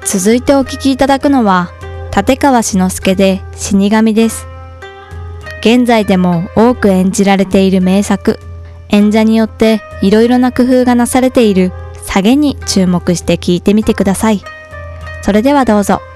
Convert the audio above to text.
続いてお聴きいただくのは、立川志の輔で死神です。現在でも多く演じられている名作、演者によっていろいろな工夫がなされている下げに注目して聴いてみてください。それではどうぞ。